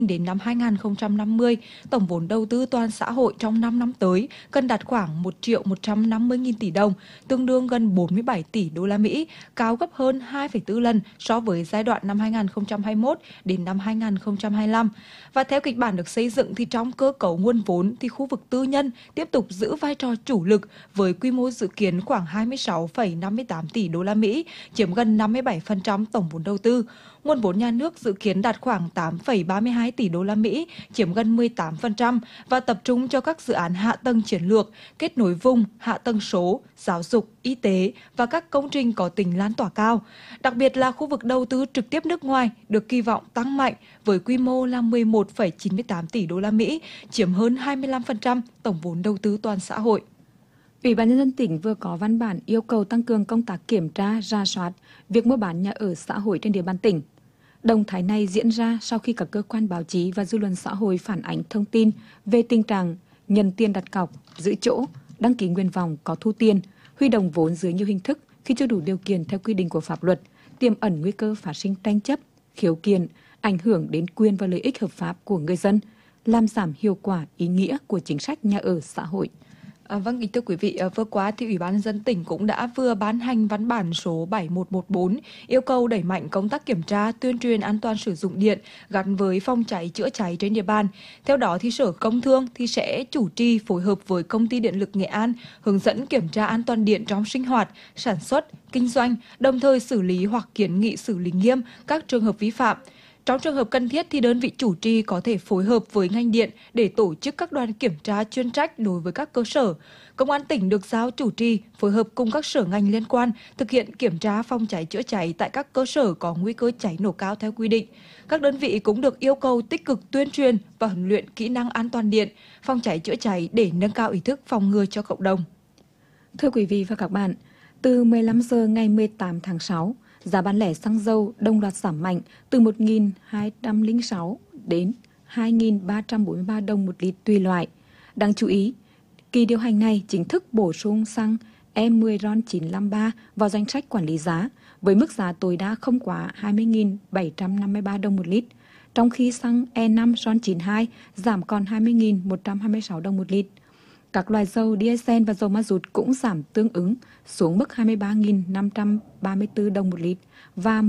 đến năm 2050, tổng vốn đầu tư toàn xã hội trong 5 năm tới cần đạt khoảng 1.150.000 tỷ đồng, tương đương gần 47 tỷ đô la Mỹ, cao gấp hơn 2,4 lần so với giai đoạn năm 2021 đến năm 2025. Và theo kịch bản được xây dựng thì trong cơ cấu nguồn vốn thì khu vực tư nhân tiếp tục giữ vai trò chủ lực với quy mô dự kiến khoảng 26,58 tỷ đô la Mỹ, chiếm gần 57% tổng vốn đầu tư. Nguồn vốn nhà nước dự kiến đạt khoảng 8,32 tỷ đô la Mỹ, chiếm gần 18% và tập trung cho các dự án hạ tầng chiến lược, kết nối vùng, hạ tầng số, giáo dục, y tế và các công trình có tính lan tỏa cao. Đặc biệt là khu vực đầu tư trực tiếp nước ngoài được kỳ vọng tăng mạnh với quy mô là 11,98 tỷ đô la Mỹ, chiếm hơn 25% tổng vốn đầu tư toàn xã hội. Ủy ban nhân dân tỉnh vừa có văn bản yêu cầu tăng cường công tác kiểm tra, rà soát việc mua bán nhà ở xã hội trên địa bàn tỉnh. Động thái này diễn ra sau khi các cơ quan báo chí và dư luận xã hội phản ánh thông tin về tình trạng nhận tiền đặt cọc, giữ chỗ, đăng ký nguyện vọng có thu tiền, huy động vốn dưới nhiều hình thức khi chưa đủ điều kiện theo quy định của pháp luật, tiềm ẩn nguy cơ phát sinh tranh chấp, khiếu kiện, ảnh hưởng đến quyền và lợi ích hợp pháp của người dân, làm giảm hiệu quả ý nghĩa của chính sách nhà ở xã hội. Vâng, thưa quý vị, vừa qua thì Ủy ban nhân dân tỉnh cũng đã vừa ban hành văn bản số 7114 yêu cầu đẩy mạnh công tác kiểm tra, tuyên truyền an toàn sử dụng điện gắn với phòng cháy chữa cháy trên địa bàn. Theo đó thì Sở Công Thương thì sẽ chủ trì phối hợp với Công ty Điện lực Nghệ An hướng dẫn kiểm tra an toàn điện trong sinh hoạt, sản xuất, kinh doanh, đồng thời xử lý hoặc kiến nghị xử lý nghiêm các trường hợp vi phạm. Trong trường hợp cần thiết thì đơn vị chủ trì có thể phối hợp với ngành điện để tổ chức các đoàn kiểm tra chuyên trách đối với các cơ sở. Công an tỉnh được giao chủ trì phối hợp cùng các sở ngành liên quan thực hiện kiểm tra phòng cháy chữa cháy tại các cơ sở có nguy cơ cháy nổ cao theo quy định. Các đơn vị cũng được yêu cầu tích cực tuyên truyền và huấn luyện kỹ năng an toàn điện, phòng cháy chữa cháy để nâng cao ý thức phòng ngừa cho cộng đồng. Thưa quý vị và các bạn, từ 15 giờ ngày 18 tháng 6, giá bán lẻ xăng dầu đồng loạt giảm mạnh từ 1.206 đến 2.343 đồng một lít tùy loại. Đáng chú ý, kỳ điều hành này chính thức bổ sung xăng E10 RON 953 vào danh sách quản lý giá với mức giá tối đa không quá 20.753 đồng một lít, trong khi xăng E5 RON 92 giảm còn 20.126 đồng một lít. Các loại dầu diesel và dầu ma rút cũng giảm tương ứng xuống mức 23.534 đồng một lít và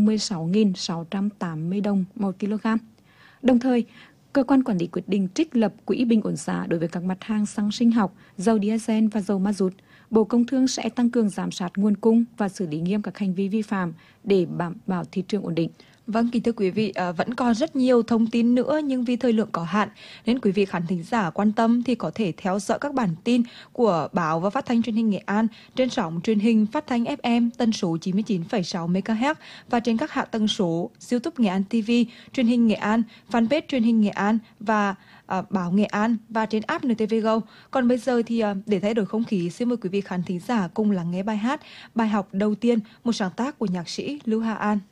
16.680 đồng một kg. Đồng thời, cơ quan quản lý quyết định trích lập quỹ bình ổn giá đối với các mặt hàng xăng sinh học, dầu diesel và dầu ma rút. Bộ Công Thương sẽ tăng cường giám sát nguồn cung và xử lý nghiêm các hành vi vi phạm để đảm bảo thị trường ổn định. Vâng, kính thưa quý vị, vẫn còn rất nhiều thông tin nữa nhưng vì thời lượng có hạn nên quý vị khán thính giả quan tâm thì có thể theo dõi các bản tin của báo và phát thanh truyền hình Nghệ An trên sóng truyền hình phát thanh FM tần số 99,6 MHz và trên các hạ tầng số YouTube Nghệ An TV, truyền hình Nghệ An, fanpage truyền hình Nghệ An và báo Nghệ An và trên app NTV Go. Còn bây giờ thì để thay đổi không khí, xin mời quý vị khán thính giả cùng lắng nghe bài hát, bài học đầu tiên, một sáng tác của nhạc sĩ Lưu Hà An.